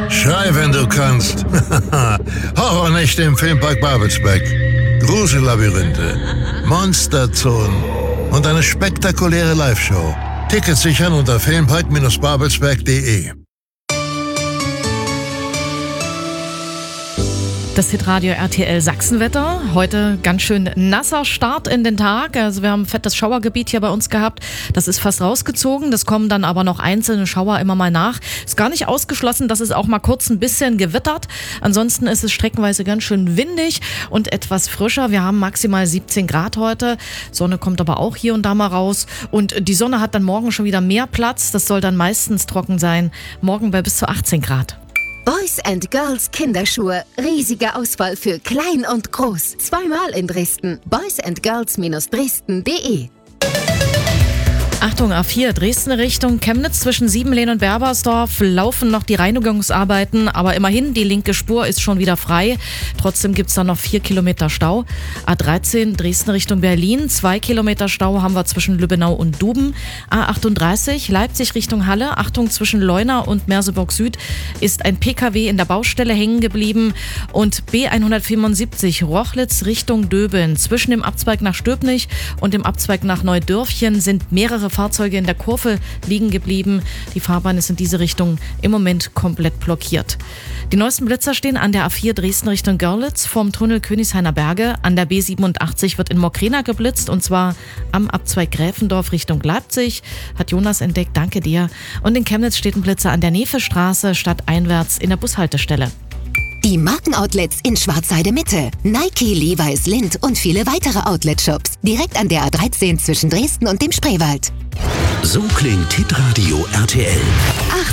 Schrei, wenn du kannst. Horrornächte im Filmpark Babelsberg. Grusellabyrinthe, Monsterzonen und eine spektakuläre Live-Show. Tickets sichern unter filmpark-babelsberg.de. Das Hitradio RTL Sachsenwetter. Heute ganz schön nasser Start in den Tag. Also wir haben ein fettes Schauergebiet hier bei uns gehabt. Das ist fast rausgezogen. Das kommen dann aber noch einzelne Schauer immer mal nach. Ist gar nicht ausgeschlossen, dass es auch mal kurz ein bisschen gewittert. Ansonsten ist es streckenweise ganz schön windig und etwas frischer. Wir haben maximal 17 Grad heute. Sonne kommt aber auch hier und da mal raus. Und die Sonne hat dann morgen schon wieder mehr Platz. Das soll dann meistens trocken sein. Morgen bei bis zu 18 Grad. Boys & Girls Kinderschuhe. Riesige Auswahl für klein und groß. Zweimal in Dresden. boysandgirls-dresden.de. Achtung, A4, Dresden Richtung Chemnitz zwischen Siebenlehn und Berbersdorf laufen noch die Reinigungsarbeiten, aber immerhin, die linke Spur ist schon wieder frei. Trotzdem gibt es da noch 4 Kilometer Stau. A13, Dresden Richtung Berlin, 2 Kilometer Stau haben wir zwischen Lübbenau und Duben. A38, Leipzig Richtung Halle, Achtung, zwischen Leuna und Merseburg Süd ist ein PKW in der Baustelle hängen geblieben. Und B175, Rochlitz Richtung Döbeln, zwischen dem Abzweig nach Stöbnich und dem Abzweig nach Neudörfchen sind mehrere Fahrzeuge in der Kurve liegen geblieben. Die Fahrbahn ist in diese Richtung im Moment komplett blockiert. Die neuesten Blitzer stehen an der A4 Dresden Richtung Görlitz vorm Tunnel Königshainer Berge. An der B87 wird in Mokrena geblitzt und zwar am Abzweig Gräfendorf Richtung Leipzig. Hat Jonas entdeckt, danke dir. Und in Chemnitz steht ein Blitzer an der Nevestraße stadteinwärts in der Bushaltestelle. Die Markenoutlets in Schwarzheide Mitte. Nike, Levi's, Lindt und viele weitere Outlet-Shops. Direkt an der A13 zwischen Dresden und dem Spreewald. So klingt Hitradio RTL.